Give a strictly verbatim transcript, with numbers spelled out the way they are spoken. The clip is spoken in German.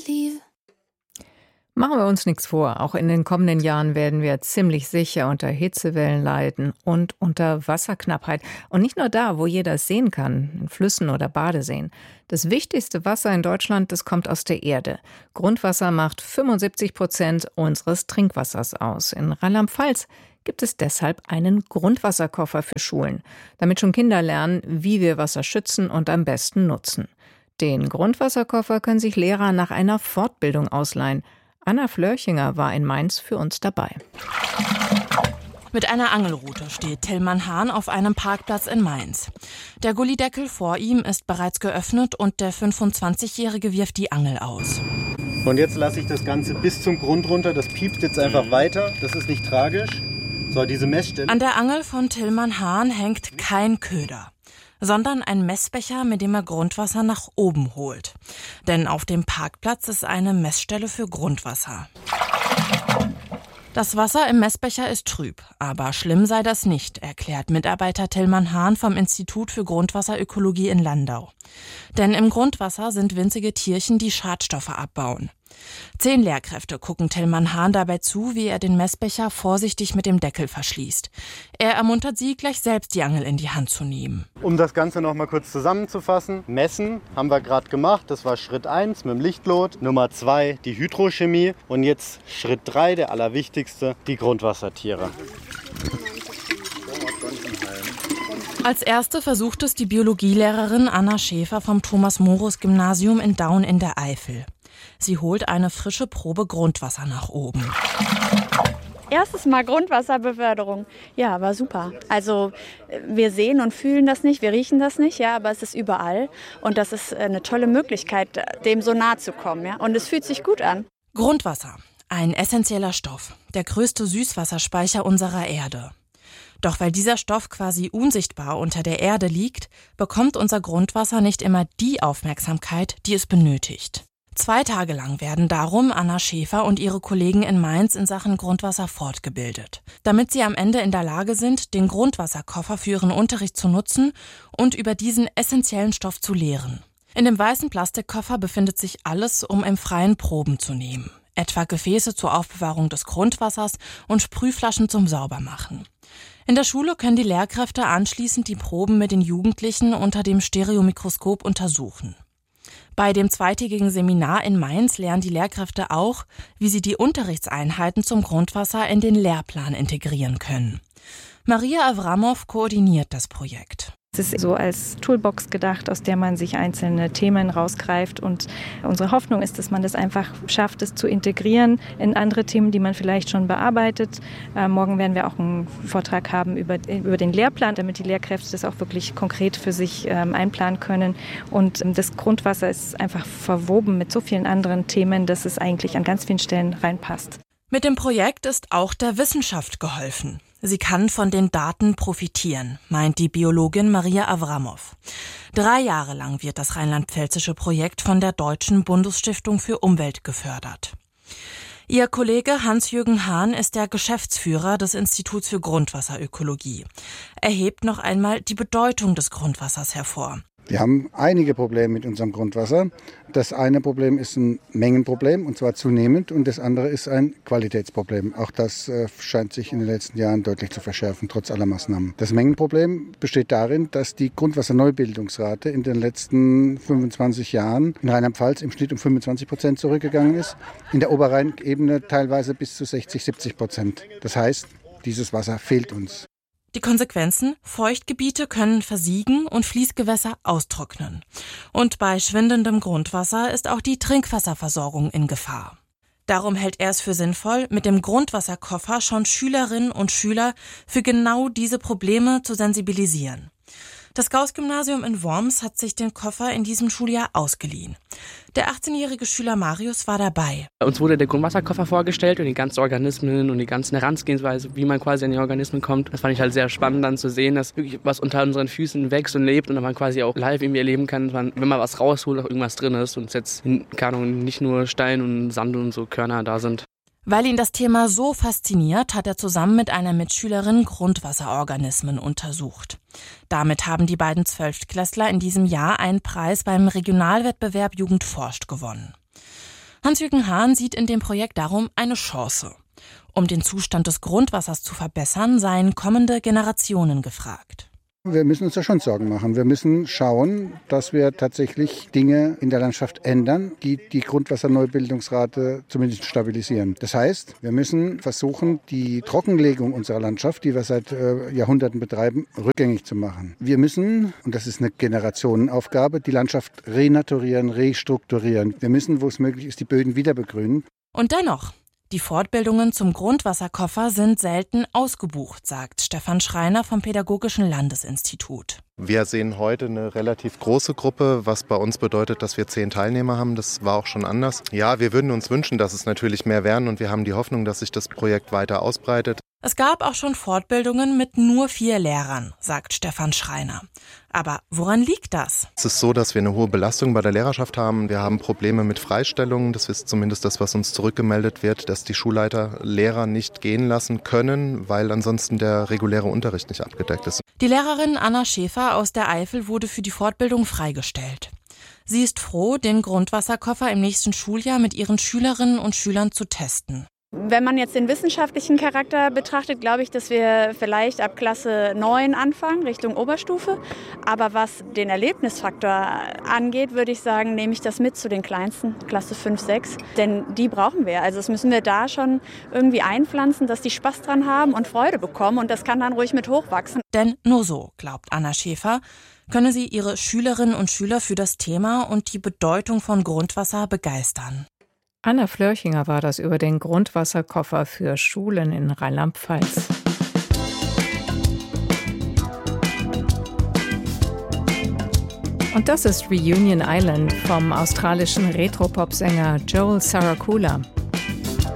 leave. Machen wir uns nichts vor, auch in den kommenden Jahren werden wir ziemlich sicher unter Hitzewellen leiden und unter Wasserknappheit. Und nicht nur da, wo jeder es sehen kann, in Flüssen oder Badeseen. Das wichtigste Wasser in Deutschland, das kommt aus der Erde. Grundwasser macht fünfundsiebzig Prozent unseres Trinkwassers aus. In Rheinland-Pfalz gibt es deshalb einen Grundwasserkoffer für Schulen, damit schon Kinder lernen, wie wir Wasser schützen und am besten nutzen. Den Grundwasserkoffer können sich Lehrer nach einer Fortbildung ausleihen. Anna Flörchinger war in Mainz für uns dabei. Mit einer Angelrute steht Tillmann Hahn auf einem Parkplatz in Mainz. Der Gullideckel vor ihm ist bereits geöffnet und der fünfundzwanzigjährige wirft die Angel aus. Und jetzt lasse ich das Ganze bis zum Grund runter. Das piept jetzt einfach weiter. Das ist nicht tragisch. So, diese Messstelle. An der Angel von Tillmann Hahn hängt kein Köder, sondern ein Messbecher, mit dem er Grundwasser nach oben holt. Denn auf dem Parkplatz ist eine Messstelle für Grundwasser. Das Wasser im Messbecher ist trüb, aber schlimm sei das nicht, erklärt Mitarbeiter Tillmann Hahn vom Institut für Grundwasserökologie in Landau. Denn im Grundwasser sind winzige Tierchen, die Schadstoffe abbauen. Zehn Lehrkräfte gucken Tillmann Hahn dabei zu, wie er den Messbecher vorsichtig mit dem Deckel verschließt. Er ermuntert sie, gleich selbst die Angel in die Hand zu nehmen. Um das Ganze noch mal kurz zusammenzufassen. Messen haben wir gerade gemacht. Das war Schritt eins mit dem Lichtlot. Nummer zwei die Hydrochemie. Und jetzt Schritt drei, der allerwichtigste, die Grundwassertiere. Als erste versucht es die Biologielehrerin Anna Schäfer vom Thomas-Morus-Gymnasium in Daun in der Eifel. Sie holt eine frische Probe Grundwasser nach oben. Erstes Mal Grundwasserbeförderung. Ja, war super. Also wir sehen und fühlen das nicht, wir riechen das nicht, ja, aber es ist überall. Und das ist eine tolle Möglichkeit, dem so nahe zu kommen. Ja? Und es fühlt sich gut an. Grundwasser, ein essentieller Stoff, der größte Süßwasserspeicher unserer Erde. Doch weil dieser Stoff quasi unsichtbar unter der Erde liegt, bekommt unser Grundwasser nicht immer die Aufmerksamkeit, die es benötigt. Zwei Tage lang werden darum Anna Schäfer und ihre Kollegen in Mainz in Sachen Grundwasser fortgebildet, damit sie am Ende in der Lage sind, den Grundwasserkoffer für ihren Unterricht zu nutzen und über diesen essentiellen Stoff zu lehren. In dem weißen Plastikkoffer befindet sich alles, um im Freien Proben zu nehmen, etwa Gefäße zur Aufbewahrung des Grundwassers und Sprühflaschen zum Saubermachen. In der Schule können die Lehrkräfte anschließend die Proben mit den Jugendlichen unter dem Stereomikroskop untersuchen. Bei dem zweitägigen Seminar in Mainz lernen die Lehrkräfte auch, wie sie die Unterrichtseinheiten zum Grundwasser in den Lehrplan integrieren können. Maria Avramow koordiniert das Projekt. Es ist so als Toolbox gedacht, aus der man sich einzelne Themen rausgreift. Und unsere Hoffnung ist, dass man das einfach schafft, es zu integrieren in andere Themen, die man vielleicht schon bearbeitet. Äh, morgen werden wir auch einen Vortrag haben über, über den Lehrplan, damit die Lehrkräfte das auch wirklich konkret für sich ähm, einplanen können. Und ähm, das Grundwasser ist einfach verwoben mit so vielen anderen Themen, dass es eigentlich an ganz vielen Stellen reinpasst. Mit dem Projekt ist auch der Wissenschaft geholfen. Sie kann von den Daten profitieren, meint die Biologin Maria Avramow. Drei Jahre lang wird das rheinland-pfälzische Projekt von der Deutschen Bundesstiftung für Umwelt gefördert. Ihr Kollege Hans-Jürgen Hahn ist der Geschäftsführer des Instituts für Grundwasserökologie. Er hebt noch einmal die Bedeutung des Grundwassers hervor. Wir haben einige Probleme mit unserem Grundwasser. Das eine Problem ist ein Mengenproblem, und zwar zunehmend, und das andere ist ein Qualitätsproblem. Auch das äh, scheint sich in den letzten Jahren deutlich zu verschärfen, trotz aller Maßnahmen. Das Mengenproblem besteht darin, dass die Grundwasserneubildungsrate in den letzten fünfundzwanzig Jahren in Rheinland-Pfalz im Schnitt um fünfundzwanzig Prozent zurückgegangen ist, in der Oberrheinebene teilweise bis zu sechzig, siebzig Prozent. Das heißt, dieses Wasser fehlt uns. Die Konsequenzen: Feuchtgebiete können versiegen und Fließgewässer austrocknen. Und bei schwindendem Grundwasser ist auch die Trinkwasserversorgung in Gefahr. Darum hält er es für sinnvoll, mit dem Grundwasserkoffer schon Schülerinnen und Schüler für genau diese Probleme zu sensibilisieren. Das Gauß-Gymnasium in Worms hat sich den Koffer in diesem Schuljahr ausgeliehen. Der achtzehnjährige Schüler Marius war dabei. Uns wurde der Grundwasserkoffer vorgestellt und die ganzen Organismen und die ganzen Herangehensweise, wie man quasi an die Organismen kommt. Das fand ich halt sehr spannend dann zu sehen, dass wirklich was unter unseren Füßen wächst und lebt und dass man quasi auch live irgendwie erleben kann, wenn man was rausholt, auch irgendwas drin ist und jetzt, keine Ahnung, nicht nur Stein und Sand und so Körner da sind. Weil ihn das Thema so fasziniert, hat er zusammen mit einer Mitschülerin Grundwasserorganismen untersucht. Damit haben die beiden Zwölftklässler in diesem Jahr einen Preis beim Regionalwettbewerb Jugend forscht gewonnen. Hans-Jürgen Hahn sieht in dem Projekt darum eine Chance. Um den Zustand des Grundwassers zu verbessern, seien kommende Generationen gefragt. Wir müssen uns da schon Sorgen machen. Wir müssen schauen, dass wir tatsächlich Dinge in der Landschaft ändern, die die Grundwasserneubildungsrate zumindest stabilisieren. Das heißt, wir müssen versuchen, die Trockenlegung unserer Landschaft, die wir seit äh, Jahrhunderten betreiben, rückgängig zu machen. Wir müssen, und das ist eine Generationenaufgabe, die Landschaft renaturieren, restrukturieren. Wir müssen, wo es möglich ist, die Böden wieder begrünen. Und dennoch, die Fortbildungen zum Grundwasserkoffer sind selten ausgebucht, sagt Stefan Schreiner vom Pädagogischen Landesinstitut. Wir sehen heute eine relativ große Gruppe, was bei uns bedeutet, dass wir zehn Teilnehmer haben. Das war auch schon anders. Ja, wir würden uns wünschen, dass es natürlich mehr werden und wir haben die Hoffnung, dass sich das Projekt weiter ausbreitet. Es gab auch schon Fortbildungen mit nur vier Lehrern, sagt Stefan Schreiner. Aber woran liegt das? Es ist so, dass wir eine hohe Belastung bei der Lehrerschaft haben. Wir haben Probleme mit Freistellungen. Das ist zumindest das, was uns zurückgemeldet wird, dass die Schulleiter Lehrer nicht gehen lassen können, weil ansonsten der reguläre Unterricht nicht abgedeckt ist. Die Lehrerin Anna Schäfer aus der Eifel wurde für die Fortbildung freigestellt. Sie ist froh, den Grundwasserkoffer im nächsten Schuljahr mit ihren Schülerinnen und Schülern zu testen. Wenn man jetzt den wissenschaftlichen Charakter betrachtet, glaube ich, dass wir vielleicht ab Klasse neun anfangen, Richtung Oberstufe. Aber was den Erlebnisfaktor angeht, würde ich sagen, nehme ich das mit zu den Kleinsten, Klasse fünf, sechs. Denn die brauchen wir. Also das müssen wir da schon irgendwie einpflanzen, dass die Spaß dran haben und Freude bekommen. Und das kann dann ruhig mit hochwachsen. Denn nur so, glaubt Anna Schäfer, könne sie ihre Schülerinnen und Schüler für das Thema und die Bedeutung von Grundwasser begeistern. Anna Flörchinger war das über den Grundwasserkoffer für Schulen in Rheinland-Pfalz. Und das ist Reunion Island vom australischen Retropop-Sänger Joel Saracula.